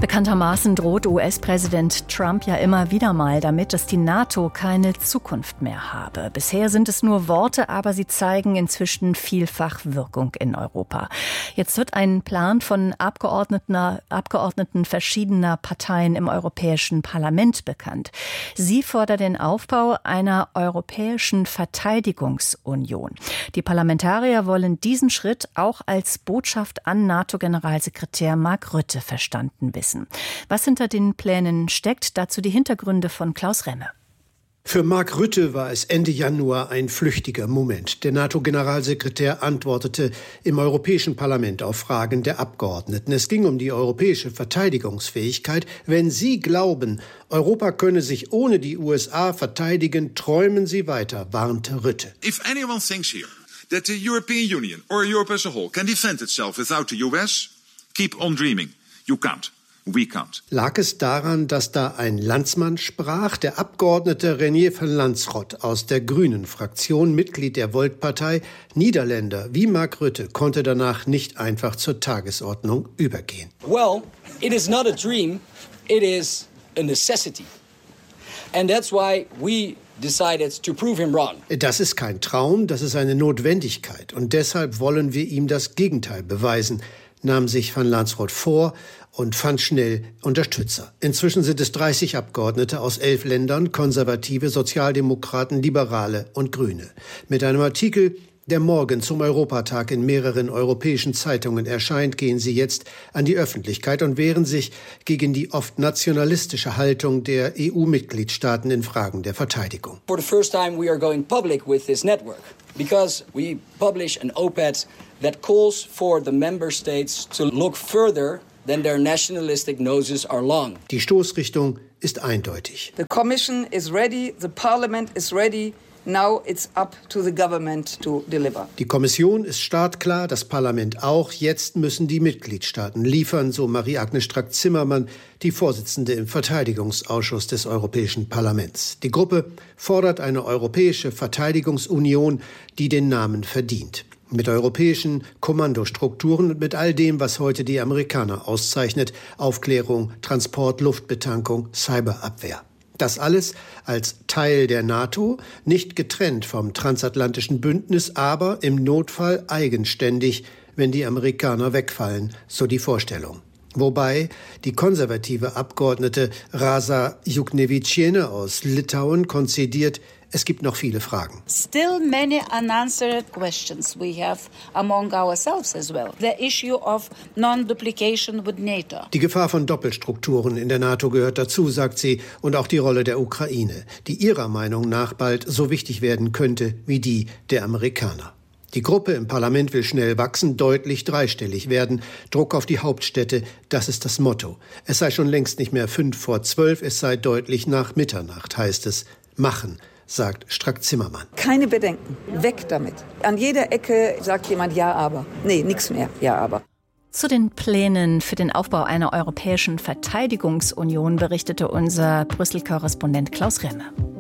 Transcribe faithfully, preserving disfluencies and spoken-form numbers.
Bekanntermaßen droht U S-Präsident Trump ja immer wieder mal damit, dass die NATO keine Zukunft mehr habe. Bisher sind es nur Worte, aber sie zeigen inzwischen vielfach Wirkung in Europa. Jetzt wird ein Plan von Abgeordneten, Abgeordneten verschiedener Parteien im Europäischen Parlament bekannt. Sie fordern den Aufbau einer europäischen Verteidigungsunion. Die Parlamentarier wollen diesen Schritt auch als Botschaft an NATO-Generalsekretär Mark Rutte verstanden wissen. Was hinter den Plänen steckt, dazu die Hintergründe von Klaus Remme. Für Mark Rutte war es Ende Januar ein flüchtiger Moment. Der NATO-Generalsekretär antwortete im Europäischen Parlament auf Fragen der Abgeordneten. Es ging um die europäische Verteidigungsfähigkeit. Wenn Sie glauben, Europa könne sich ohne die U S A verteidigen, träumen Sie weiter, warnte Rutte. If anyone thinks here that the European Union or Europe as a whole can defend itself without the U S, keep on dreaming. You can't. We can't. Lag es daran, dass da ein Landsmann sprach? Der Abgeordnete Reinier van Lanschot aus der Grünen-Fraktion, Mitglied der Volt-Partei, Niederländer wie Mark Rutte, konnte danach nicht einfach zur Tagesordnung übergehen. Well, it is not a dream, it is a necessity. And that's why we decided to prove him wrong. Das ist kein Traum, das ist eine Notwendigkeit. Und deshalb wollen wir ihm das Gegenteil beweisen, nahm sich van Lanschot vor und fand schnell Unterstützer. Inzwischen sind es dreißig Abgeordnete aus elf Ländern, Konservative, Sozialdemokraten, Liberale und Grüne. Mit einem Artikel, der morgen zum Europatag in mehreren europäischen Zeitungen erscheint, gehen sie jetzt an die Öffentlichkeit und wehren sich gegen die oft nationalistische Haltung der E U-Mitgliedstaaten in Fragen der Verteidigung. For the first time we are going public with this network because we publish an op-ed that calls for the member states to look further than their nationalistic noses are long. Die Stoßrichtung ist eindeutig. The Commission is ready, the Parliament is ready. Now it's up to the government to deliver. Die Kommission ist startklar, das Parlament auch. Jetzt müssen die Mitgliedstaaten liefern, so Marie-Agnes Strack-Zimmermann, die Vorsitzende im Verteidigungsausschuss des Europäischen Parlaments. Die Gruppe fordert eine europäische Verteidigungsunion, die den Namen verdient. Mit europäischen Kommandostrukturen und mit all dem, was heute die Amerikaner auszeichnet: Aufklärung, Transport, Luftbetankung, Cyberabwehr. Das alles als Teil der NATO, nicht getrennt vom transatlantischen Bündnis, aber im Notfall eigenständig, wenn die Amerikaner wegfallen, so die Vorstellung. Wobei die konservative Abgeordnete Rasa Juknevičienė aus Litauen konzidiert, es gibt noch viele Fragen. Still many unanswered questions we have among ourselves as well. The issue of non-duplication with NATO. Die Gefahr von Doppelstrukturen in der NATO gehört dazu, sagt sie, und auch die Rolle der Ukraine, die ihrer Meinung nach bald so wichtig werden könnte wie die der Amerikaner. Die Gruppe im Parlament will schnell wachsen, deutlich dreistellig werden. Druck auf die Hauptstädte, das ist das Motto. Es sei schon längst nicht mehr fünf vor zwölf, es sei deutlich nach Mitternacht, heißt es. Machen, sagt Strack-Zimmermann. Keine Bedenken, weg damit. An jeder Ecke sagt jemand ja, aber. Nee, nichts mehr, ja, aber. Zu den Plänen für den Aufbau einer europäischen Verteidigungsunion berichtete unser Brüssel-Korrespondent Klaus Remme.